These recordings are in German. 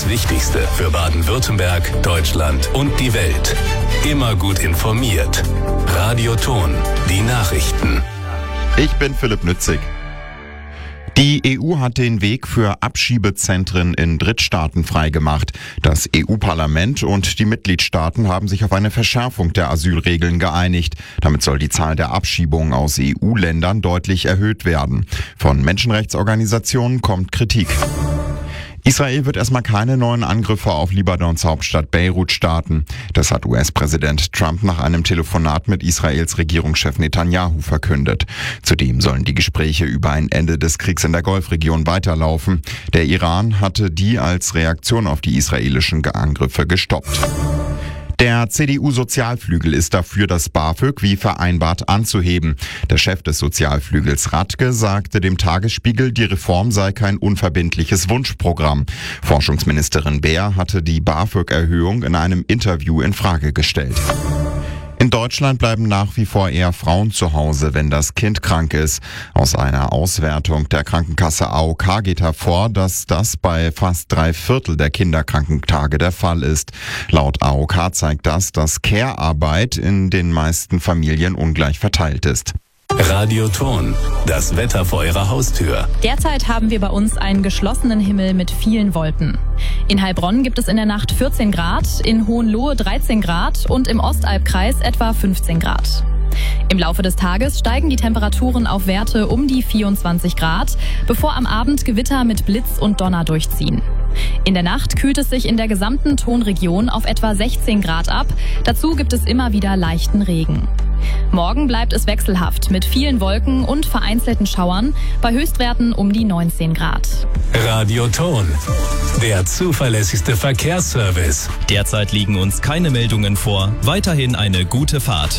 Das Wichtigste für Baden-Württemberg, Deutschland und die Welt. Immer gut informiert. Radio Ton, die Nachrichten. Ich bin Philipp Nützig. Die EU hat den Weg für Abschiebezentren in Drittstaaten freigemacht. Das EU-Parlament und die Mitgliedstaaten haben sich auf eine Verschärfung der Asylregeln geeinigt. Damit soll die Zahl der Abschiebungen aus EU-Ländern deutlich erhöht werden. Von Menschenrechtsorganisationen kommt Kritik. Israel wird erstmal keine neuen Angriffe auf Libanons Hauptstadt Beirut starten. Das hat US-Präsident Trump nach einem Telefonat mit Israels Regierungschef Netanyahu verkündet. Zudem sollen die Gespräche über ein Ende des Kriegs in der Golfregion weiterlaufen. Der Iran hatte die als Reaktion auf die israelischen Angriffe gestoppt. Der CDU-Sozialflügel ist dafür, das BAföG wie vereinbart anzuheben. Der Chef des Sozialflügels Radke sagte dem Tagesspiegel, die Reform sei kein unverbindliches Wunschprogramm. Forschungsministerin Beer hatte die BAföG-Erhöhung in einem Interview in Frage gestellt. In Deutschland bleiben nach wie vor eher Frauen zu Hause, wenn das Kind krank ist. Aus einer Auswertung der Krankenkasse AOK geht hervor, dass das bei fast 3/4 der Kinderkrankentage der Fall ist. Laut AOK zeigt das, dass Care-Arbeit in den meisten Familien ungleich verteilt ist. Radio Ton, das Wetter vor Ihrer Haustür. Derzeit haben wir bei uns einen geschlossenen Himmel mit vielen Wolken. In Heilbronn gibt es in der Nacht 14 Grad, in Hohenlohe 13 Grad und im Ostalbkreis etwa 15 Grad. Im Laufe des Tages steigen die Temperaturen auf Werte um die 24 Grad, bevor am Abend Gewitter mit Blitz und Donner durchziehen. In der Nacht kühlt es sich in der gesamten Tonregion auf etwa 16 Grad ab. Dazu gibt es immer wieder leichten Regen. Morgen bleibt es wechselhaft mit vielen Wolken und vereinzelten Schauern, bei Höchstwerten um die 19 Grad. Radio Ton, der zuverlässigste Verkehrsservice. Derzeit liegen uns keine Meldungen vor. Weiterhin eine gute Fahrt.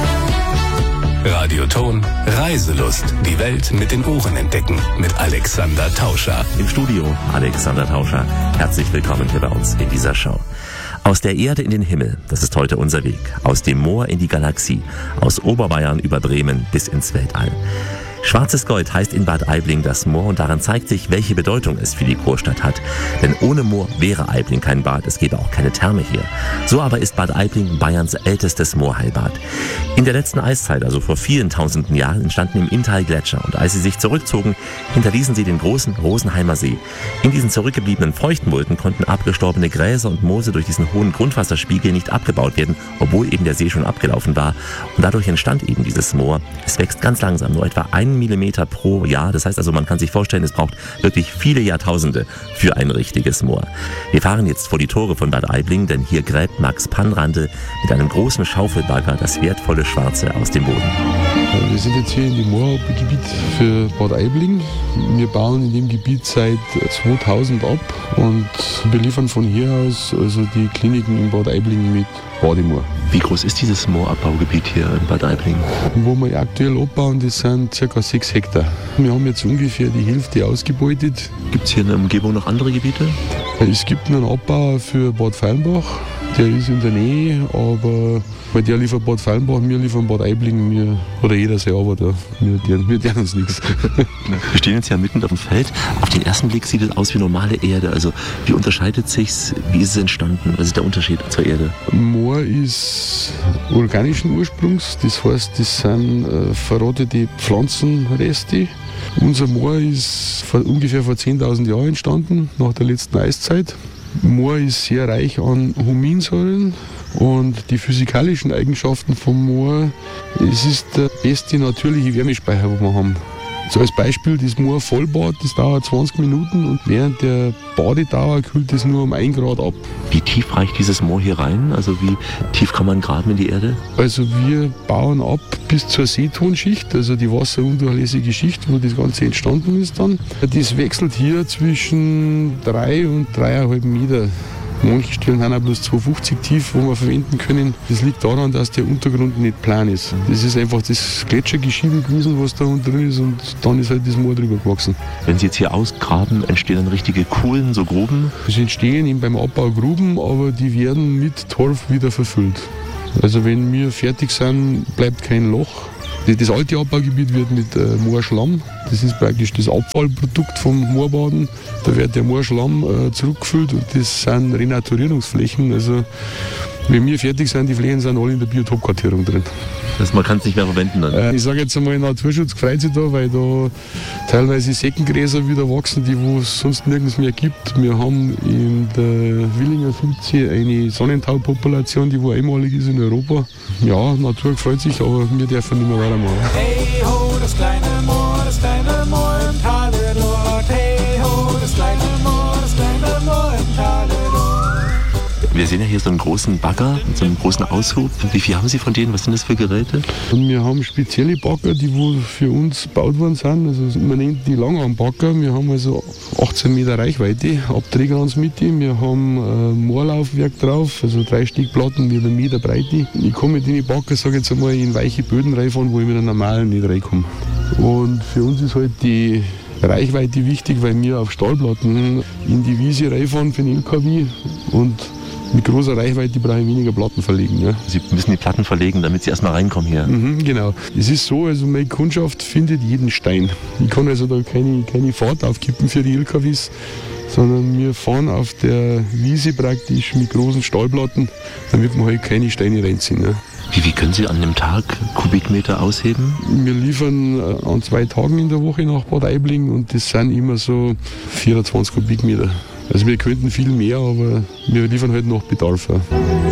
Radio Ton, Reiselust. Die Welt mit den Ohren entdecken. Mit Alexander Tauscher. Im Studio Alexander Tauscher. Herzlich willkommen hier bei uns in dieser Show. Aus der Erde in den Himmel, das ist heute unser Weg. Aus dem Moor in die Galaxie. Aus Oberbayern über Bremen bis ins Weltall. Schwarzes Gold heißt in Bad Aibling das Moor und daran zeigt sich, welche Bedeutung es für die Großstadt hat. Denn ohne Moor wäre Aibling kein Bad, es gäbe auch keine Therme hier. So aber ist Bad Aibling Bayerns ältestes Moorheilbad. In der letzten Eiszeit, also vor vielen tausenden Jahren, entstanden im Inntal Gletscher und als sie sich zurückzogen, hinterließen sie den großen Rosenheimer See. In diesen zurückgebliebenen feuchten Mulden konnten abgestorbene Gräser und Moose durch diesen hohen Grundwasserspiegel nicht abgebaut werden, obwohl eben der See schon abgelaufen war. Und dadurch entstand eben dieses Moor. Es wächst ganz langsam, nur etwa 1 Millimeter pro Jahr. Das heißt also, man kann sich vorstellen, es braucht wirklich viele Jahrtausende für ein richtiges Moor. Wir fahren jetzt vor die Tore von Bad Aibling, denn hier gräbt Max Pannrandl mit einem großen Schaufelbagger das wertvolle Schwarze aus dem Boden. Wir sind jetzt hier in dem Moorgebiet für Bad Aibling. Wir bauen in dem Gebiet seit 2000 ab und beliefern von hier aus also die Kliniken in Bad Aibling mit Bademoor. Wie groß ist dieses Moorabbaugebiet hier in Bad Aibling? Wo wir aktuell abbauen, das sind ca. 6 Hektar. Wir haben jetzt ungefähr die Hälfte ausgebeutet. Gibt es hier in der Umgebung noch andere Gebiete? Es gibt einen Abbauer für Bad Feilenbach. Der ist in der Nähe, aber weil der liefert Bad Feilenbach, wir liefern Bad Aibling, oder jeder sein Arbeiter. Wir deren uns nichts. Wir stehen jetzt ja mitten auf dem Feld. Auf den ersten Blick sieht es aus wie normale Erde. Also wie unterscheidet sich's? Wie ist es entstanden? Was ist der Unterschied zur Erde? Moor ist organischen Ursprungs. Das heißt, das sind verrottete Pflanzenreste. Unser Moor ist ungefähr vor 10.000 Jahren entstanden, nach der letzten Eiszeit. Moor ist sehr reich an Huminsäuren und die physikalischen Eigenschaften vom Moor, es ist der beste natürliche Wärmespeicher, den wir haben. So als Beispiel, das Moor Vollbad, das dauert 20 Minuten und während der Badedauer kühlt es nur um 1 Grad ab. Wie tief reicht dieses Moor hier rein? Also wie tief kann man graben in die Erde? Also wir bauen ab bis zur Seetonschicht, also die wasserundurchlässige Schicht, wo das Ganze entstanden ist dann. Das wechselt hier zwischen 3 und 3,5 Meter. Manche Stellen haben auch bloß 2,50 tief, wo wir verwenden können. Das liegt daran, dass der Untergrund nicht plan ist. Das ist einfach das Gletschergeschiebe gewesen, was da unten drin ist, und dann ist halt das Moor drüber gewachsen. Wenn Sie jetzt hier ausgraben, entstehen dann richtige Kuhlen, so Gruben? Es entstehen eben beim Abbau Gruben, aber die werden mit Torf wieder verfüllt. Also wenn wir fertig sind, bleibt kein Loch. Das alte Abbaugebiet wird mit Moorschlamm Das ist praktisch das Abfallprodukt vom Moorbaden. Da wird der Moorschlamm zurückgefüllt und das sind Renaturierungsflächen. Also wenn wir fertig sind, die Flächen sind alle in der Biotopkartierung drin. Das man kann es nicht mehr verwenden dann? Ich sage jetzt einmal, Naturschutz freut sich da, weil da teilweise Seckengräser wieder wachsen, die es sonst nirgends mehr gibt. Wir haben in der Willinger 50 eine Sonnentaupopulation, die einmalig ist in Europa. Ja, Natur freut sich, aber wir dürfen nicht mehr weitermachen. Hey ho, das kleine Moor im Tale dort. Hey ho, das kleine Moor im Tale dort. Wir sehen ja hier so einen großen Bagger, so einen großen Aushub. Wie viel haben Sie von denen? Was sind das für Geräte? Und wir haben spezielle Bagger, die wo für uns gebaut worden sind. Also man nennt die Langarmbagger. Wir haben also 18 Meter Reichweite, Abträger ans Mitte. Wir haben Moorlaufwerk drauf, also 3 Stickplatten mit 1 Meter Breite. Ich kann mit den Bagger, sage jetzt einmal, in weiche Böden reinfahren, wo ich mit einem normalen nicht reinkomme. Und für uns ist halt die Reichweite wichtig, weil wir auf Stahlplatten in die Wiese reinfahren für den LKW und mit großer Reichweite brauche ich weniger Platten verlegen. Ja. Sie müssen die Platten verlegen, damit Sie erstmal reinkommen hier. Genau. Es ist so, also meine Kundschaft findet jeden Stein. Ich kann also da keine Fahrt aufkippen für die LKWs, sondern wir fahren auf der Wiese praktisch mit großen Stahlplatten, damit wir halt keine Steine reinziehen. Ja. Wie können Sie an einem Tag Kubikmeter ausheben? Wir liefern an 2 Tagen in der Woche nach Bad Aibling und das sind immer so 24 Kubikmeter. Also wir könnten viel mehr, aber wir liefern halt noch Bedarf. Ja.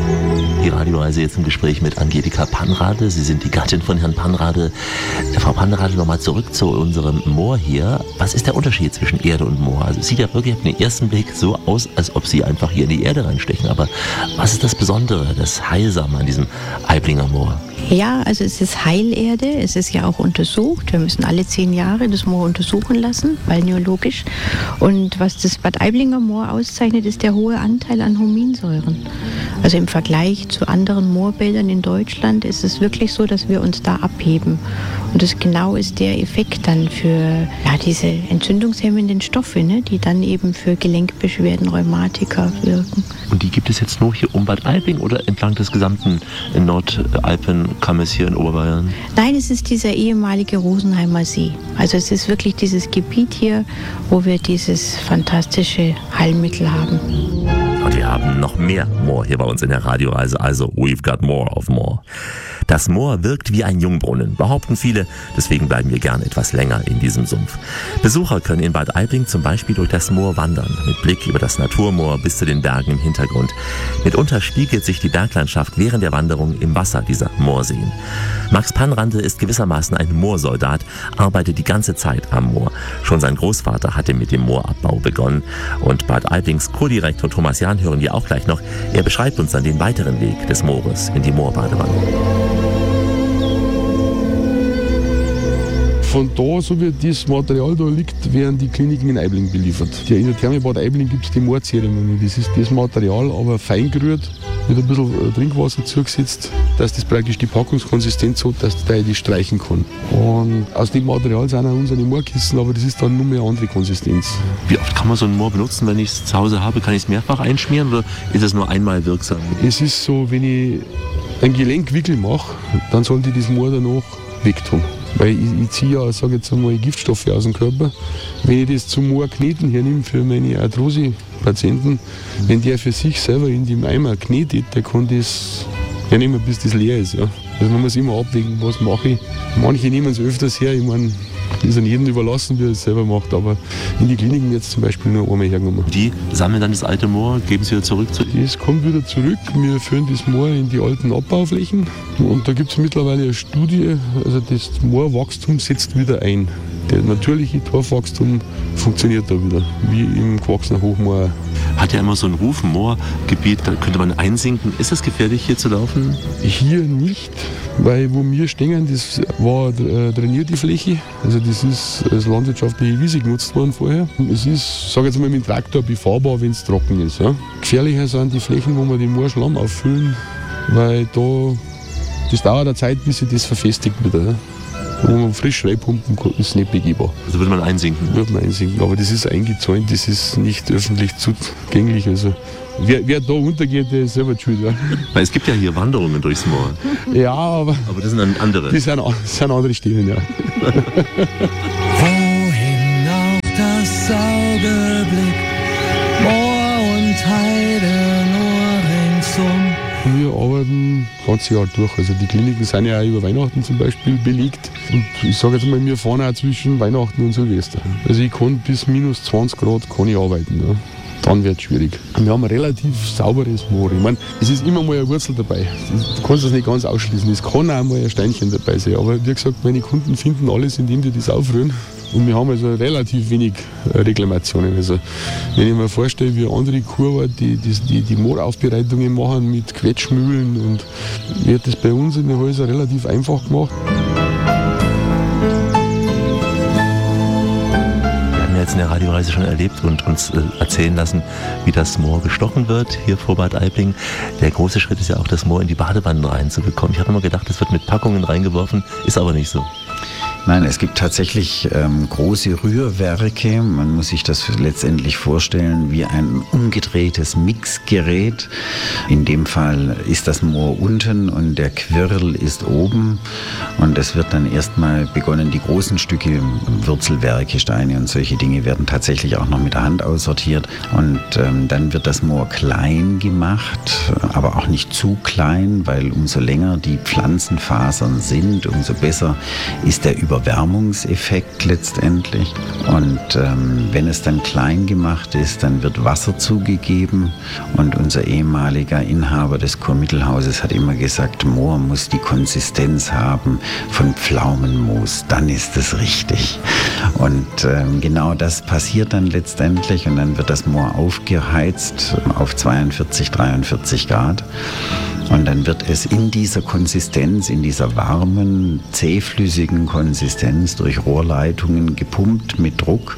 Die Radioreise jetzt im Gespräch mit Angelika Panrade. Sie sind die Gattin von Herrn Panrade. Frau Panrade, nochmal zurück zu unserem Moor hier. Was ist der Unterschied zwischen Erde und Moor? Also es sieht ja wirklich auf den ersten Blick so aus, als ob Sie einfach hier in die Erde reinstechen. Aber was ist das Besondere, das Heilsame an diesem Aiblinger Moor? Ja, also es ist Heilerde, es ist ja auch untersucht. Wir müssen alle 10 Jahre das Moor untersuchen lassen, balneologisch. Und was das Bad Aiblinger Moor auszeichnet, ist der hohe Anteil an Huminsäuren. Also im Vergleich zu anderen Moorbädern in Deutschland ist es wirklich so, dass wir uns da abheben. Und das genau ist der Effekt dann für diese entzündungshemmenden Stoffe, ne, die dann eben für Gelenkbeschwerden, Rheumatiker wirken. Und die gibt es jetzt nur hier um Bad Aibling oder entlang des gesamten Nordalpenkammes hier in Oberbayern? Nein, es ist dieser ehemalige Rosenheimer See. Also es ist wirklich dieses Gebiet hier, wo wir dieses fantastische Heilmittel haben. Und wir haben noch mehr Moor hier bei uns in der Radioreise, also we've got more of Moor. Das Moor wirkt wie ein Jungbrunnen, behaupten viele, deswegen bleiben wir gern etwas länger in diesem Sumpf. Besucher können in Bad Aibling zum Beispiel durch das Moor wandern, mit Blick über das Naturmoor bis zu den Bergen im Hintergrund. Mitunter spiegelt sich die Berglandschaft während der Wanderung im Wasser dieser Moorseen. Max Panrade ist gewissermaßen ein Moorsoldat, arbeitet die ganze Zeit am Moor. Schon sein Großvater hatte mit dem Moorabbau begonnen. Und Bad Aiblings Kurdirektor Thomas Jahn hören wir auch gleich noch. Er beschreibt uns dann den weiteren Weg des Moores in die Moorbadewanne. Von da, so wie das Material da liegt, werden die Kliniken in Aibling beliefert. In der Therme Bad Aibling gibt es die Moorzeremonie. Das ist das Material, aber fein gerührt, mit ein bisschen Trinkwasser zugesetzt, dass das praktisch die Packungskonsistenz hat, dass der die streichen kann. Und aus dem Material sind auch unsere Moorkissen, aber das ist dann nur mehr eine andere Konsistenz. Wie oft kann man so ein Moor benutzen, wenn ich es zu Hause habe? Kann ich es mehrfach einschmieren oder ist es nur einmal wirksam? Es ist so, wenn ich einen Gelenkwickel mache, dann sollte ich das Moor danach wegtun. Weil ich ziehe ja, sage jetzt einmal, Giftstoffe aus dem Körper. Wenn ich das zum Moorkneten hernehme für meine Arthrose-Patienten, wenn der für sich selber in dem Eimer knetet, der kann das hernehmen, bis das leer ist. Ja. Also man muss immer abwägen, was mache ich. Manche nehmen es öfters her, ich meine, das ist an jedem überlassen, wie er es selber macht, aber in die Kliniken jetzt zum Beispiel nur einmal hergenommen. Die sammeln dann das alte Moor, geben es wieder zurück zu Das kommt wieder zurück, wir führen das Moor in die alten Abbauflächen und da gibt es mittlerweile eine Studie, also das Moorwachstum setzt wieder ein. Der natürliche Torfwachstum funktioniert da wieder, wie im gewachsenen Hochmoor. Hat ja immer so ein Ruf, ein Moorgebiet, da könnte man einsinken. Ist es gefährlich, hier zu laufen? Hier nicht, weil wo wir stehen, das war trainierte Fläche. Also das ist als landwirtschaftliche Wiese genutzt worden vorher. Es ist, sage ich jetzt mal, mit dem Traktor befahrbar, wenn es trocken ist. Ja. Gefährlicher sind die Flächen, wo wir den Moorschlamm auffüllen, weil das dauert eine Zeit, bis sich das verfestigt wieder. Ja. Wo man frisch reinpumpen kann, ist nicht begehbar. Also würde man einsinken? Würde man einsinken, aber das ist eingezäunt, das ist nicht öffentlich zugänglich. Also wer da untergeht, der ist selber schuld. Ja. Weil es gibt ja hier Wanderungen durchs Moor. Ja, aber das sind dann andere. Das sind andere Stellen, ja. Augeblick, Moor und Heide nur ringsum. Wir arbeiten das ganze Jahr durch. Also die Kliniken sind ja auch über Weihnachten zum Beispiel belegt. Und ich sage jetzt mal, wir fahren auch zwischen Weihnachten und Silvester. Also ich kann bis minus 20 Grad kann ich arbeiten. Ja. Dann wird es schwierig. Wir haben ein relativ sauberes Moor. Ich meine, es ist immer mal eine Wurzel dabei. Du kannst das nicht ganz ausschließen. Es kann auch mal ein Steinchen dabei sein. Aber wie gesagt, meine Kunden finden alles, indem die das aufrühren. Und wir haben also relativ wenig Reklamationen. Also, wenn ich mir vorstelle, wie andere Kurve, die Mooraufbereitungen machen mit Quetschmühlen, und wird das bei uns in den Häusern relativ einfach gemacht. Jetzt in der Radioreise schon erlebt und uns erzählen lassen, wie das Moor gestochen wird hier vor Bad Aibling. Der große Schritt ist ja auch, das Moor in die Badewannen reinzubekommen. Ich habe immer gedacht, das wird mit Packungen reingeworfen, ist aber nicht so. Nein, es gibt tatsächlich große Rührwerke. Man muss sich das letztendlich vorstellen wie ein umgedrehtes Mixgerät. In dem Fall ist das Moor unten und der Quirl ist oben. Und es wird dann erstmal begonnen, die großen Stücke, Wurzelwerke, Steine und solche Dinge werden tatsächlich auch noch mit der Hand aussortiert. Und dann wird das Moor klein gemacht, aber auch nicht zu klein, weil umso länger die Pflanzenfasern sind, umso besser ist der Überwärmungseffekt letztendlich. Und wenn es dann klein gemacht ist, dann wird Wasser zugegeben. Und unser ehemaliger Inhaber des Kurmittelhauses hat immer gesagt, Moor muss die Konsistenz haben von Pflaumenmus, dann ist es richtig. Und genau das passiert dann letztendlich, und dann wird das Moor aufgeheizt auf 42, 43 Grad. Und dann wird es in dieser Konsistenz, in dieser warmen, zähflüssigen Konsistenz durch Rohrleitungen gepumpt mit Druck,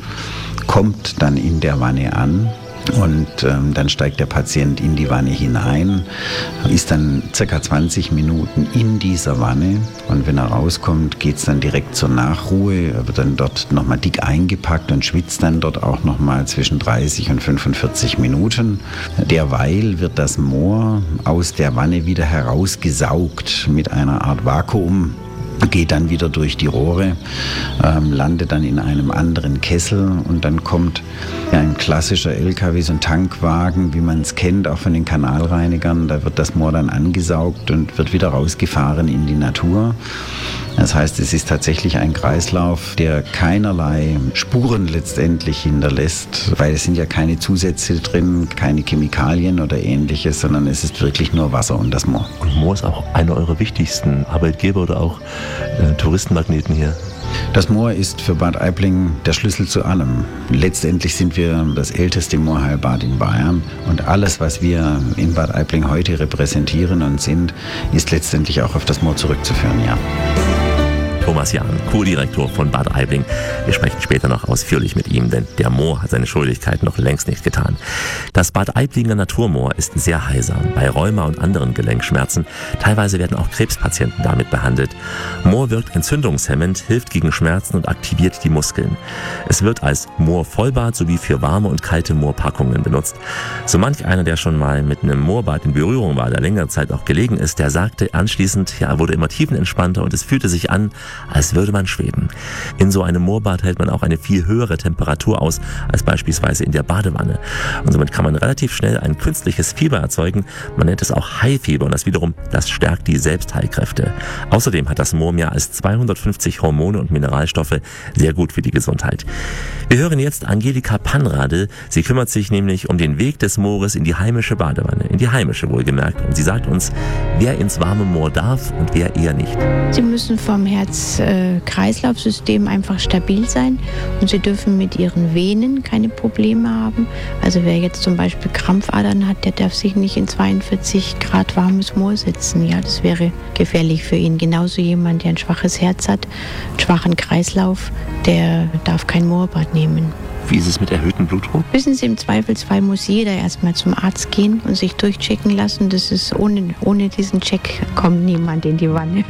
kommt dann in der Wanne an. Und dann steigt der Patient in die Wanne hinein, ist dann ca. 20 Minuten in dieser Wanne, und wenn er rauskommt, geht es dann direkt zur Nachruhe. Er wird dann dort nochmal dick eingepackt und schwitzt dann dort auch nochmal zwischen 30 und 45 Minuten. Derweil wird das Moor aus der Wanne wieder herausgesaugt mit einer Art Vakuum. Geht dann wieder durch die Rohre, landet dann in einem anderen Kessel, und dann kommt ein klassischer LKW, so ein Tankwagen, wie man es kennt, auch von den Kanalreinigern. Da wird das Moor dann angesaugt und wird wieder rausgefahren in die Natur. Das heißt, es ist tatsächlich ein Kreislauf, der keinerlei Spuren letztendlich hinterlässt, weil es sind ja keine Zusätze drin, keine Chemikalien oder ähnliches, sondern es ist wirklich nur Wasser und das Moor. Und Moor ist auch einer eurer wichtigsten Arbeitgeber oder auch Touristenmagneten hier. Das Moor ist für Bad Aibling der Schlüssel zu allem. Letztendlich sind wir das älteste Moorheilbad in Bayern, und alles, was wir in Bad Aibling heute repräsentieren und sind, ist letztendlich auch auf das Moor zurückzuführen, ja. Thomas Jahn, Kurdirektor von Bad Aibling. Wir sprechen später noch ausführlich mit ihm, denn der Moor hat seine Schuldigkeit noch längst nicht getan. Das Bad Aiblinger Naturmoor ist sehr heilsam bei Rheuma und anderen Gelenkschmerzen. Teilweise werden auch Krebspatienten damit behandelt. Moor wirkt entzündungshemmend, hilft gegen Schmerzen und aktiviert die Muskeln. Es wird als Moor-Vollbad sowie für warme und kalte Moorpackungen benutzt. So manch einer, der schon mal mit einem Moorbad in Berührung war, der längere Zeit auch gelegen ist, der sagte anschließend, ja, er wurde immer tiefenentspannter und es fühlte sich an, als würde man schweben. In so einem Moorbad hält man auch eine viel höhere Temperatur aus als beispielsweise in der Badewanne. Und somit kann man relativ schnell ein künstliches Fieber erzeugen. Man nennt es auch Haifieber, und das stärkt die Selbstheilkräfte. Außerdem hat das Moor mehr als 250 Hormone und Mineralstoffe, sehr gut für die Gesundheit. Wir hören jetzt Angelika Panradl. Sie kümmert sich nämlich um den Weg des Moores in die heimische Badewanne, in die heimische wohlgemerkt. Und sie sagt uns, wer ins warme Moor darf und wer eher nicht. Sie müssen vom Herz-Kreislauf-System einfach stabil sein, und Sie dürfen mit Ihren Venen keine Probleme haben. Also wer jetzt zum Beispiel Krampfadern hat, der darf sich nicht in 42 Grad warmes Moor setzen. Ja, das wäre gefährlich für ihn. Genauso jemand, der ein schwaches Herz hat, einen schwachen Kreislauf, der darf kein Moorbad nehmen. Wie ist es mit erhöhtem Blutdruck? Wissen Sie, im Zweifelsfall muss jeder erstmal zum Arzt gehen und sich durchchecken lassen. Das ist ohne diesen Check kommt niemand in die Wanne.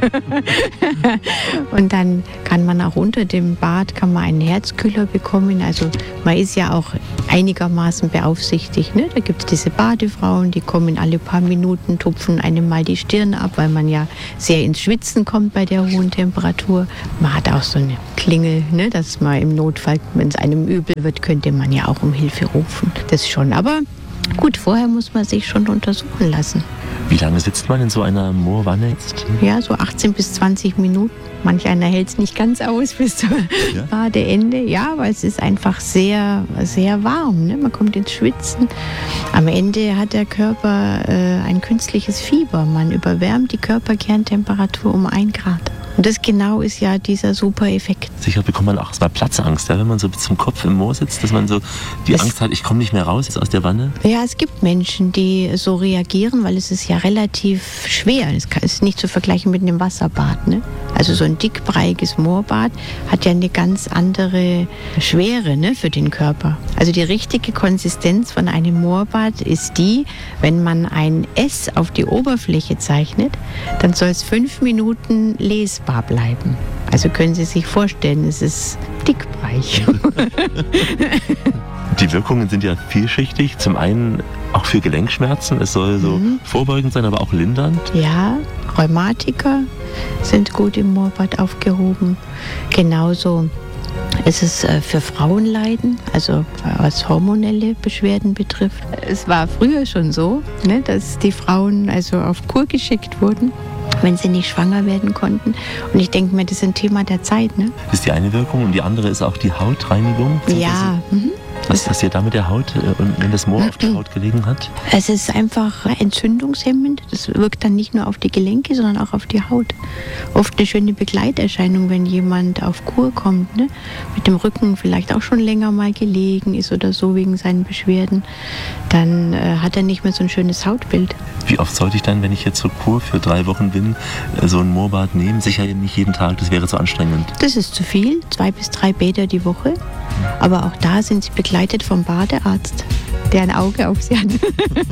Und dann kann man auch unter dem Bad einen Herzkühler bekommen. Also man ist ja auch einigermaßen beaufsichtigt. Ne? Da gibt es diese Badefrauen, die kommen alle paar Minuten, tupfen einem mal die Stirn ab, weil man ja sehr ins Schwitzen kommt bei der hohen Temperatur. Man hat auch so eine Klingel, ne? Dass man im Notfall, wenn es einem übel wird, könnte man ja auch um Hilfe rufen. Das schon, aber gut, vorher muss man sich schon untersuchen lassen. Wie lange sitzt man in so einer Moorwanne jetzt? Ja, so 18 bis 20 Minuten. Manch einer hält es nicht ganz aus bis zum Badeende. Ja, aber es ist einfach sehr, sehr warm. Ne? Man kommt ins Schwitzen. Am Ende hat der Körper ein künstliches Fieber. Man überwärmt die Körperkerntemperatur um 1 Grad. Und das genau ist ja dieser super Effekt. Sicher bekommt man auch mal Platzangst, ja, wenn man so bis zum Kopf im Moor sitzt, dass man so die Angst hat, ich komme nicht mehr raus aus der Wanne. Ja, es gibt Menschen, die so reagieren, weil es ist ja relativ schwer. Es ist nicht zu vergleichen mit einem Wasserbad. Ne? Also so ein dickbreiiges Moorbad hat ja eine ganz andere Schwere, ne, für den Körper. Also die richtige Konsistenz von einem Moorbad ist die, wenn man ein S auf die Oberfläche zeichnet, dann soll es 5 Minuten lesbar bleiben. Also können Sie sich vorstellen, es ist dickbreich. Die Wirkungen sind ja vielschichtig. Zum einen auch für Gelenkschmerzen. Es soll so vorbeugend sein, aber auch lindernd. Ja, Rheumatiker sind gut im Moorbad aufgehoben. Genauso ist es für Frauenleiden, also was hormonelle Beschwerden betrifft. Es war früher schon so, ne, dass die Frauen also auf Kur geschickt wurden, wenn sie nicht schwanger werden konnten. Und ich denke mir, das ist ein Thema der Zeit. Ne? Das ist die eine Wirkung und die andere ist auch die Hautreinigung. Ja. Was passiert da mit der Haut, wenn das Moor auf der Haut gelegen hat? Es ist einfach entzündungshemmend. Das wirkt dann nicht nur auf die Gelenke, sondern auch auf die Haut. Oft eine schöne Begleiterscheinung, wenn jemand auf Kur kommt, ne? Mit dem Rücken vielleicht auch schon länger mal gelegen ist oder so wegen seinen Beschwerden. Dann hat er nicht mehr so ein schönes Hautbild. Wie oft sollte ich dann, wenn ich jetzt zur Kur für 3 Wochen bin, so ein Moorbad nehmen? Sicher nicht jeden Tag, das wäre zu anstrengend. Das ist zu viel, 2 bis 3 Bäder die Woche. Aber auch da sind sie begleitet vom Badearzt, der ein Auge auf sie hat.